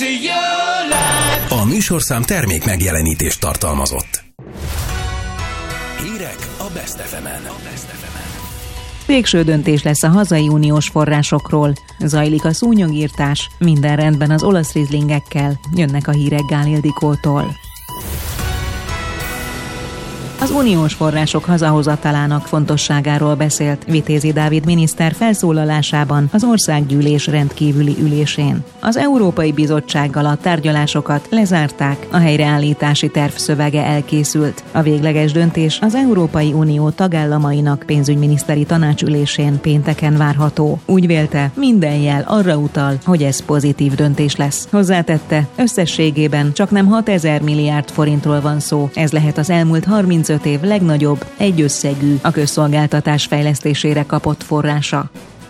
A műsorszám termék megjelenítést tartalmazott. Hírek a Best FM-en. Végső döntés lesz a hazai uniós forrásokról. Zajlik a szúnyogírtás, minden rendben az olasz rizlingekkel. Jönnek a hírek Gál Ildikótól. Az uniós források hazahozatalának fontosságáról beszélt Vitézi Dávid miniszter felszólalásában az országgyűlés rendkívüli ülésén. Az Európai Bizottsággal a tárgyalásokat lezárták, a helyreállítási terv szövege elkészült. A végleges döntés az Európai Unió tagállamainak pénzügyminiszteri tanácsülésén pénteken várható. Úgy vélte, minden jel arra utal, hogy ez pozitív döntés lesz. Hozzátette, összességében csaknem 6000 milliárd forintról van szó. Ez lehet az elmúlt 35 év legnagyobb, egyösszegű, a közszolgáltatás fejlesztésére kapott forrása.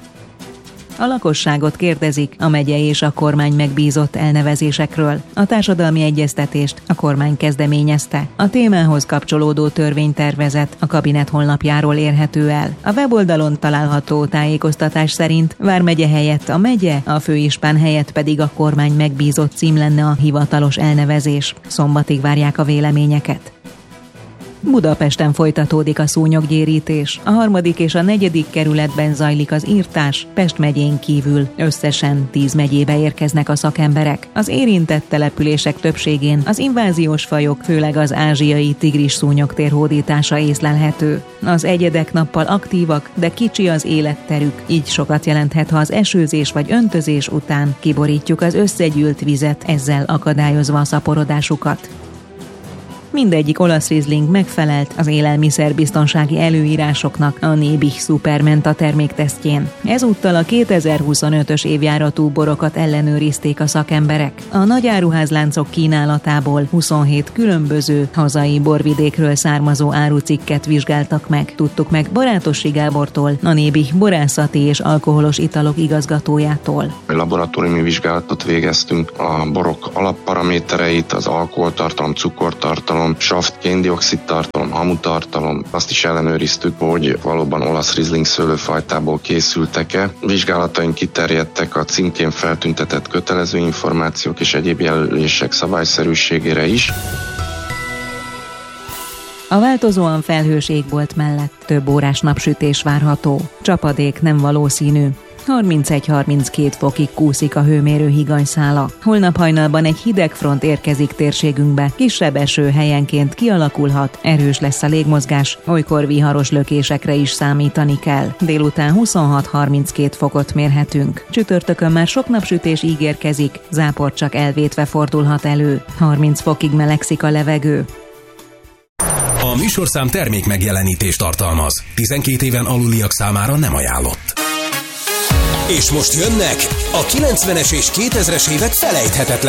A lakosságot kérdezik a megye és a kormány megbízott elnevezésekről. A társadalmi egyeztetést a kormány kezdeményezte. A témához kapcsolódó törvénytervezet a kabinet honlapjáról érhető el. A weboldalon található tájékoztatás szerint vármegye helyett a megye, a főispán helyett pedig a kormány megbízott cím lenne a hivatalos elnevezés. Szombatig várják a véleményeket. Budapesten folytatódik a szúnyoggyérítés. A 3. és a 4. kerületben zajlik az írtás, Pest megyén kívül. Összesen 10 megyébe érkeznek a szakemberek. Az érintett települések többségén az inváziós fajok, főleg az ázsiai tigris szúnyogtér hódítása észlelhető. Az egyedek nappal aktívak, de kicsi az életterük, így sokat jelenthet, ha az esőzés vagy öntözés után kiborítjuk az összegyűlt vizet, ezzel akadályozva a szaporodásukat. Mindegyik olasz rizling megfelelt az élelmiszerbiztonsági előírásoknak a Nébih Supermenta terméktesztjén. Ezúttal a 2025-ös évjáratú borokat ellenőrizték a szakemberek. A nagyáruházláncok kínálatából 27 különböző hazai borvidékről származó árucikket vizsgáltak meg. Tudtuk meg Barátosi Gábortól, a Nébih borászati és alkoholos italok igazgatójától. Laboratóriumi vizsgálatot végeztünk, a borok alapparamétereit, az alkoholtartalom, cukortartalom, saft, kén-dioxid tartalom, hamutartalom. Azt is ellenőriztük, hogy valóban olasz rizling szőlőfajtából készültek-e. Vizsgálataink kiterjedtek a címkén feltüntetett kötelező információk és egyéb jelölések szabályszerűségére is. A változóan felhős égbolt mellett több órás napsütés várható. Csapadék nem valószínű. 31-32 fokig kúszik a hőmérő higanyszála. Holnap hajnalban egy hideg front érkezik térségünkbe, kisebb eső helyenként kialakulhat, erős lesz a légmozgás, olykor viharos lökésekre is számítani kell. Délután 26-32 fokot mérhetünk. Csütörtökön már sok napsütés ígérkezik, zápor csak elvétve fordulhat elő. 30 fokig melegszik a levegő. A műsorszám termék megjelenítést tartalmaz. 12 éven aluliak számára nem ajánlott. És most jönnek a 90-es és 2000-es évek felejthetetlen